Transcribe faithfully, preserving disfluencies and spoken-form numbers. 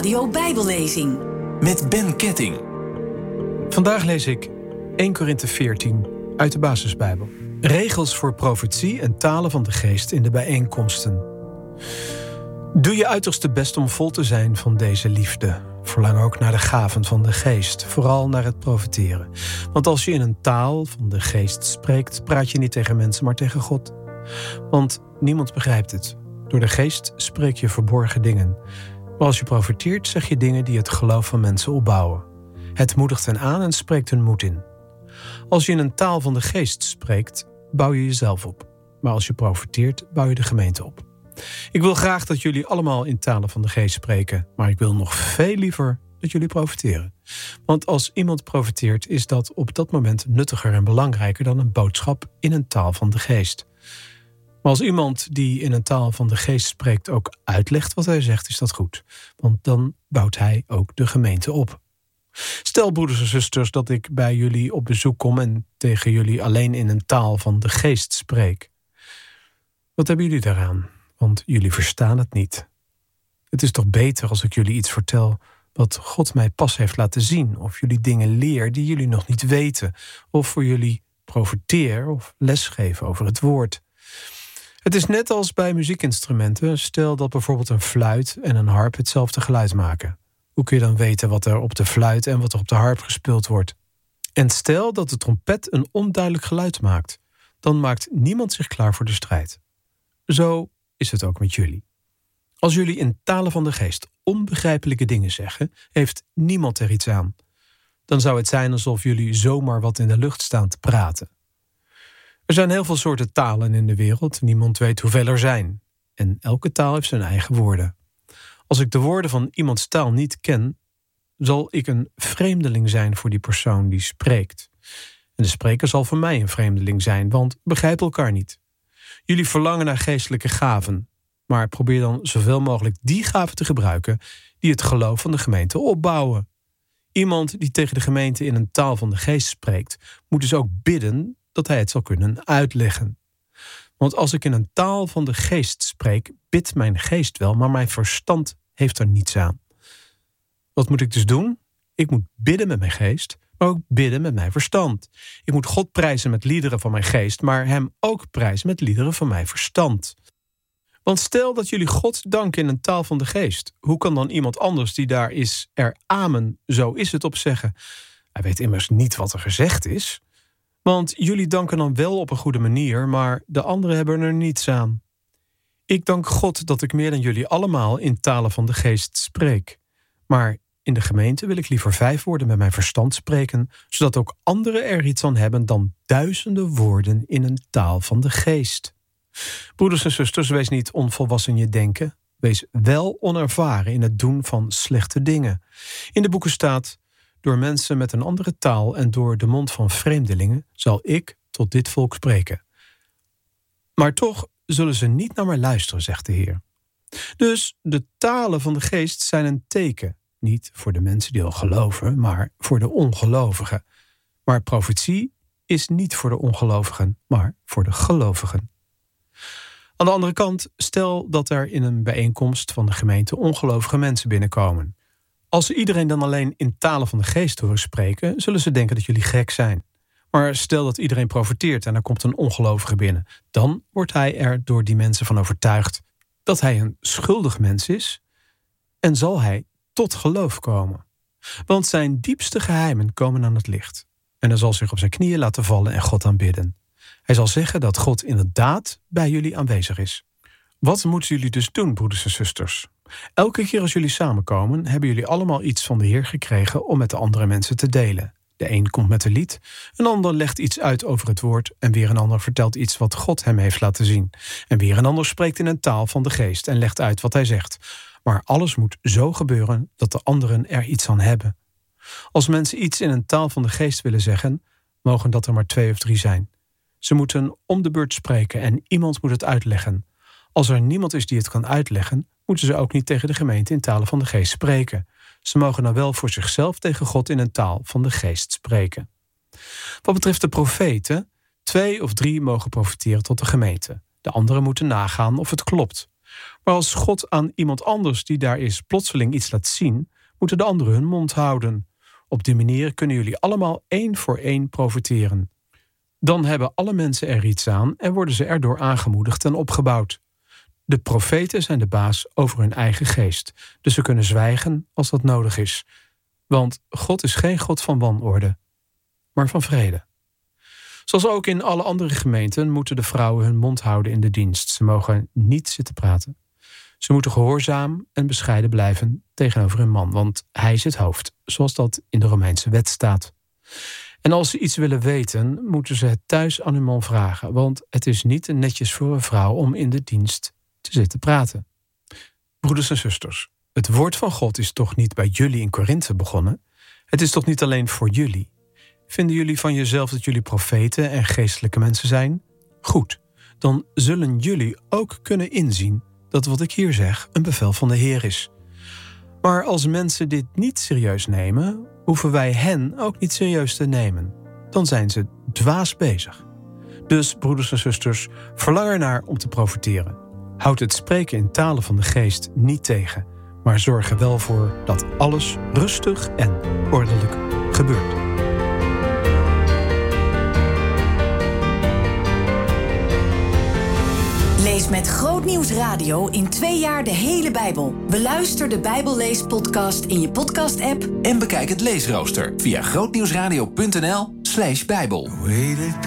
Radio Bijbellezing met Ben Ketting. Vandaag lees ik eerste Korinthe veertien uit de Basisbijbel. Regels voor profetie en talen van de geest in de bijeenkomsten. Doe je uiterste best om vol te zijn van deze liefde. Verlang ook naar de gaven van de geest, vooral naar het profeteren. Want als je in een taal van de geest spreekt, praat je niet tegen mensen, maar tegen God. Want niemand begrijpt het. Door de geest spreek je verborgen dingen. Maar als je profeteert, zeg je dingen die het geloof van mensen opbouwen. Het moedigt hen aan en spreekt hun moed in. Als je in een taal van de geest spreekt, bouw je jezelf op. Maar als je profeteert, bouw je de gemeente op. Ik wil graag dat jullie allemaal in talen van de geest spreken, maar ik wil nog veel liever dat jullie profeteren. Want als iemand profeteert, is dat op dat moment nuttiger en belangrijker dan een boodschap in een taal van de geest. Maar als iemand die in een taal van de geest spreekt ook uitlegt wat hij zegt, is dat goed. Want dan bouwt hij ook de gemeente op. Stel, broeders en zusters, dat ik bij jullie op bezoek kom en tegen jullie alleen in een taal van de geest spreek. Wat hebben jullie daaraan? Want jullie verstaan het niet. Het is toch beter als ik jullie iets vertel wat God mij pas heeft laten zien, of jullie dingen leer die jullie nog niet weten, of voor jullie profeteer of lesgeven over het woord. Het is net als bij muziekinstrumenten. Stel dat bijvoorbeeld een fluit en een harp hetzelfde geluid maken. Hoe kun je dan weten wat er op de fluit en wat er op de harp gespeeld wordt? En stel dat de trompet een onduidelijk geluid maakt. Dan maakt niemand zich klaar voor de strijd. Zo is het ook met jullie. Als jullie in talen van de geest onbegrijpelijke dingen zeggen, heeft niemand er iets aan. Dan zou het zijn alsof jullie zomaar wat in de lucht staan te praten. Er zijn heel veel soorten talen in de wereld. Niemand weet hoeveel er zijn. En elke taal heeft zijn eigen woorden. Als ik de woorden van iemands taal niet ken, zal ik een vreemdeling zijn voor die persoon die spreekt. En de spreker zal voor mij een vreemdeling zijn, want we begrijpen elkaar niet. Jullie verlangen naar geestelijke gaven, maar probeer dan zoveel mogelijk die gaven te gebruiken die het geloof van de gemeente opbouwen. Iemand die tegen de gemeente in een taal van de geest spreekt, moet dus ook bidden dat hij het zal kunnen uitleggen. Want als ik in een taal van de geest spreek, bidt mijn geest wel, maar mijn verstand heeft er niets aan. Wat moet ik dus doen? Ik moet bidden met mijn geest, maar ook bidden met mijn verstand. Ik moet God prijzen met liederen van mijn geest, maar hem ook prijzen met liederen van mijn verstand. Want stel dat jullie God danken in een taal van de geest. Hoe kan dan iemand anders die daar is er amen, zo is het op zeggen? Hij weet immers niet wat er gezegd is. Want jullie danken dan wel op een goede manier, maar de anderen hebben er niets aan. Ik dank God dat ik meer dan jullie allemaal in talen van de geest spreek. Maar in de gemeente wil ik liever vijf woorden met mijn verstand spreken, zodat ook anderen er iets aan hebben dan duizenden woorden in een taal van de geest. Broeders en zusters, wees niet onvolwassen in je denken. Wees wel onervaren in het doen van slechte dingen. In de boeken staat: door mensen met een andere taal en door de mond van vreemdelingen zal ik tot dit volk spreken. Maar toch zullen ze niet naar mij luisteren, zegt de Heer. Dus de talen van de geest zijn een teken. Niet voor de mensen die al geloven, maar voor de ongelovigen. Maar profetie is niet voor de ongelovigen, maar voor de gelovigen. Aan de andere kant, stel dat er in een bijeenkomst van de gemeente ongelovige mensen binnenkomen. Als ze iedereen dan alleen in talen van de geest horen spreken, zullen ze denken dat jullie gek zijn. Maar stel dat iedereen profeteert en er komt een ongelovige binnen, dan wordt hij er door die mensen van overtuigd dat hij een schuldig mens is en zal hij tot geloof komen. Want zijn diepste geheimen komen aan het licht. En hij zal zich op zijn knieën laten vallen en God aanbidden. Hij zal zeggen dat God inderdaad bij jullie aanwezig is. Wat moeten jullie dus doen, broeders en zusters? Elke keer als jullie samenkomen, hebben jullie allemaal iets van de Heer gekregen om met de andere mensen te delen. De een komt met een lied, een ander legt iets uit over het woord en weer een ander vertelt iets wat God hem heeft laten zien. En weer een ander spreekt in een taal van de geest en legt uit wat hij zegt. Maar alles moet zo gebeuren dat de anderen er iets aan hebben. Als mensen iets in een taal van de geest willen zeggen, mogen dat er maar twee of drie zijn. Ze moeten om de beurt spreken en iemand moet het uitleggen. Als er niemand is die het kan uitleggen, moeten ze ook niet tegen de gemeente in talen van de geest spreken. Ze mogen dan wel voor zichzelf tegen God in een taal van de geest spreken. Wat betreft de profeten, twee of drie mogen profeteren tot de gemeente. De anderen moeten nagaan of het klopt. Maar als God aan iemand anders die daar is plotseling iets laat zien, moeten de anderen hun mond houden. Op die manier kunnen jullie allemaal één voor één profiteren. Dan hebben alle mensen er iets aan en worden ze erdoor aangemoedigd en opgebouwd. De profeten zijn de baas over hun eigen geest, dus ze kunnen zwijgen als dat nodig is. Want God is geen God van wanorde, maar van vrede. Zoals ook in alle andere gemeenten moeten de vrouwen hun mond houden in de dienst. Ze mogen niet zitten praten. Ze moeten gehoorzaam en bescheiden blijven tegenover hun man, want hij is het hoofd, zoals dat in de Romeinse wet staat. En als ze iets willen weten, moeten ze het thuis aan hun man vragen, want het is niet netjes voor een vrouw om in de dienst te zitten praten. Broeders en zusters, het woord van God is toch niet bij jullie in Korinthe begonnen? Het is toch niet alleen voor jullie? Vinden jullie van jezelf dat jullie profeten en geestelijke mensen zijn? Goed, dan zullen jullie ook kunnen inzien dat wat ik hier zeg een bevel van de Heer is. Maar als mensen dit niet serieus nemen, hoeven wij hen ook niet serieus te nemen. Dan zijn ze dwaas bezig. Dus, broeders en zusters, verlang ernaar om te profiteren. Houd het spreken in talen van de geest niet tegen, maar zorg er wel voor dat alles rustig en ordelijk gebeurt. Lees met Grootnieuws Radio in twee jaar de hele Bijbel. Beluister de Bijbelleespodcast in je podcast-app en bekijk het leesrooster via grootnieuwsradio punt n l slash bijbel.